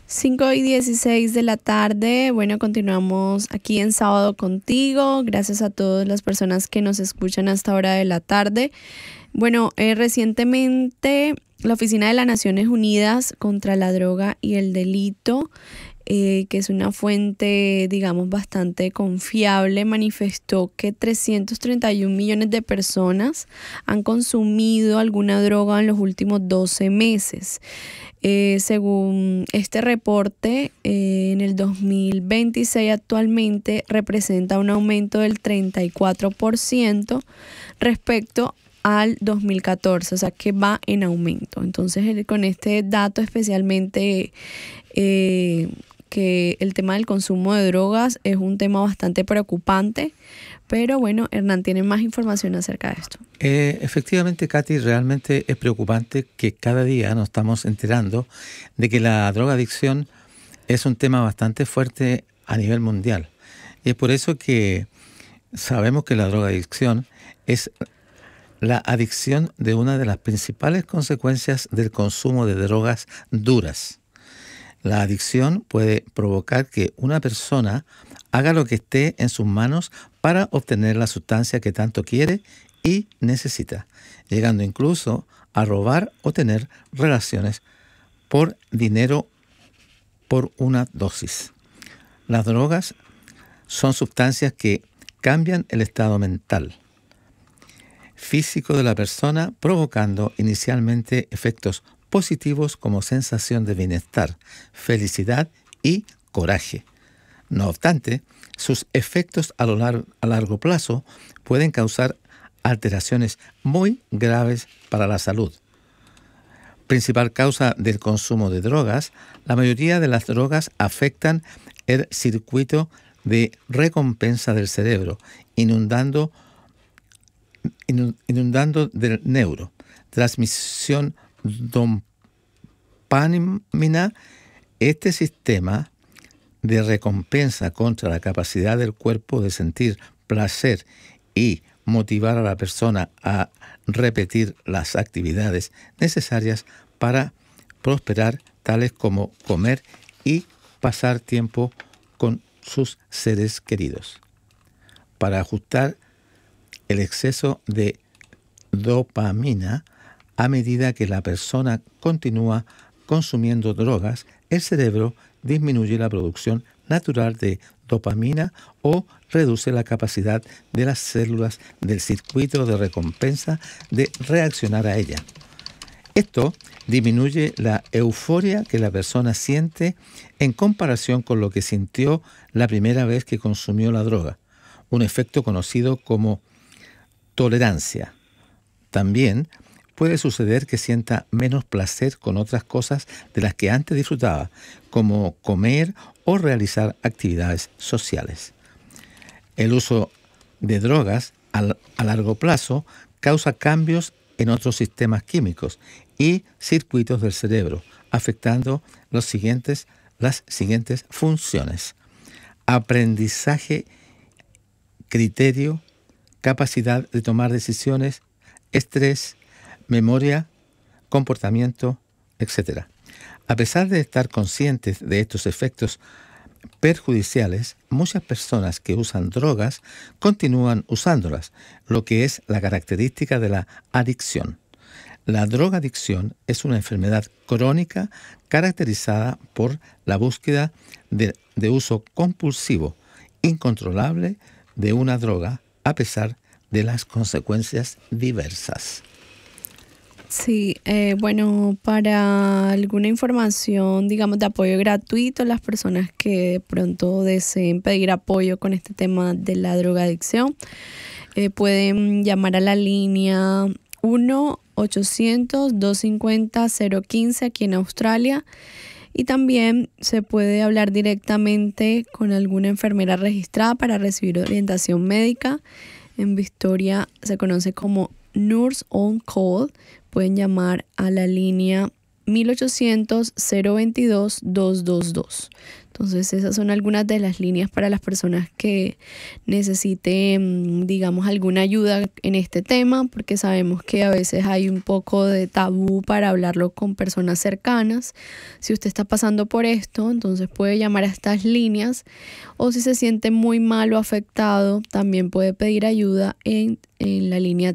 5:16 de la tarde. Bueno, continuamos aquí en Sábado Contigo. Gracias a todas las personas que nos escuchan a esta hora de la tarde. Bueno, recientemente la Oficina de las Naciones Unidas contra la Droga y el Delito, que es una fuente, digamos, bastante confiable, manifestó que 331 millones de personas han consumido alguna droga en los últimos 12 meses. Según este reporte, en el 2026 actualmente representa un aumento del 34% respecto al 2014, o sea que va en aumento. Entonces, con este dato especialmente, que el tema del consumo de drogas es un tema bastante preocupante, pero bueno, Hernán tiene más información acerca de esto. Efectivamente, Katy, realmente es preocupante que cada día nos estamos enterando de que la drogadicción es un tema bastante fuerte a nivel mundial. Y es por eso que sabemos que la drogadicción es la adicción de una de las principales consecuencias del consumo de drogas duras. La adicción puede provocar que una persona haga lo que esté en sus manos para obtener la sustancia que tanto quiere y necesita, llegando incluso a robar o tener relaciones por dinero por una dosis. Las drogas son sustancias que cambian el estado mental, físico de la persona, provocando inicialmente efectos positivos como sensación de bienestar, felicidad y coraje. No obstante, sus efectos a largo plazo pueden causar alteraciones muy graves para la salud. Principal causa del consumo de drogas, la mayoría de las drogas afectan el circuito de recompensa del cerebro, inundando del neuro, transmisión dopamina. Este sistema de recompensa contra la capacidad del cuerpo de sentir placer y motivar a la persona a repetir las actividades necesarias para prosperar, tales como comer y pasar tiempo con sus seres queridos. Para ajustar el exceso de dopamina, a medida que la persona continúa consumiendo drogas, el cerebro disminuye la producción natural de dopamina o reduce la capacidad de las células del circuito de recompensa de reaccionar a ella. Esto disminuye la euforia que la persona siente en comparación con lo que sintió la primera vez que consumió la droga, un efecto conocido como tolerancia. También puede suceder que sienta menos placer con otras cosas de las que antes disfrutaba, como comer o realizar actividades sociales. El uso de drogas a largo plazo causa cambios en otros sistemas químicos y circuitos del cerebro, afectando las siguientes funciones: aprendizaje, criterio, capacidad de tomar decisiones, estrés, memoria, comportamiento, etc. A pesar de estar conscientes de estos efectos perjudiciales, muchas personas que usan drogas continúan usándolas, lo que es la característica de la adicción. La drogadicción es una enfermedad crónica caracterizada por la búsqueda de uso compulsivo, incontrolable de una droga, a pesar de las consecuencias diversas. Sí, bueno, para alguna información, digamos, de apoyo gratuito, las personas que de pronto deseen pedir apoyo con este tema de la drogadicción, pueden llamar a la línea 1-800-250-015 aquí en Australia, y también se puede hablar directamente con alguna enfermera registrada para recibir orientación médica. En Victoria se conoce como Nurse on Call. Pueden llamar a la línea 1-800-022-222. Entonces esas son algunas de las líneas para las personas que necesiten, digamos, alguna ayuda en este tema, porque sabemos que a veces hay un poco de tabú para hablarlo con personas cercanas. Si usted está pasando por esto, entonces puede llamar a estas líneas, o si se siente muy mal o afectado, también puede pedir ayuda en la línea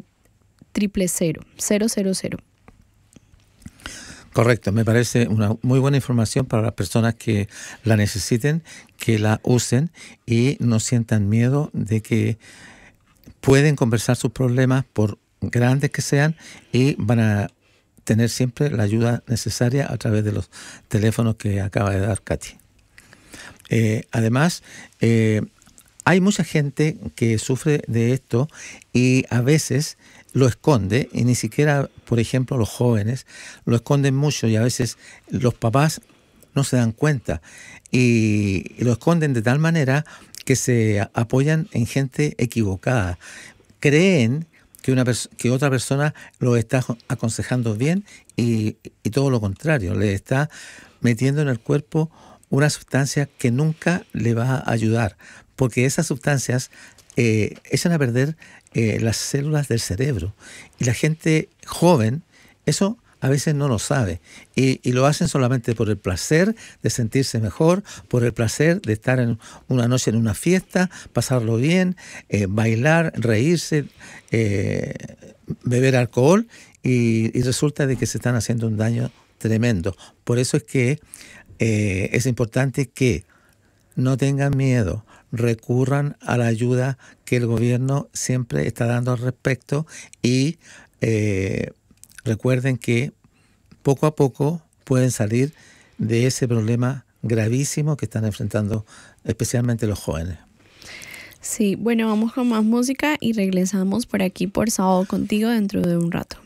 000. Correcto, me parece una muy buena información para las personas que la necesiten, que la usen y no sientan miedo de que pueden conversar sus problemas, por grandes que sean, y van a tener siempre la ayuda necesaria a través de los teléfonos que acaba de dar Katy. Además, hay mucha gente que sufre de esto y a veces lo esconde, y ni siquiera, por ejemplo, los jóvenes lo esconden mucho, y a veces los papás no se dan cuenta y lo esconden de tal manera que se apoyan en gente equivocada. Creen que otra persona lo está aconsejando bien y todo lo contrario, le está metiendo en el cuerpo una sustancia que nunca le va a ayudar, porque esas sustancias echan a perder las células del cerebro. Y la gente joven, eso a veces no lo sabe. Y lo hacen solamente por el placer de sentirse mejor, por el placer de estar en una noche en una fiesta, pasarlo bien, bailar, reírse, beber alcohol, y resulta de que se están haciendo un daño tremendo. Por eso es que es importante que no tengan miedo, recurran a la ayuda que el gobierno siempre está dando al respecto, y recuerden que poco a poco pueden salir de ese problema gravísimo que están enfrentando especialmente los jóvenes. Sí, bueno, vamos con más música y regresamos por aquí por Sábado Contigo dentro de un rato.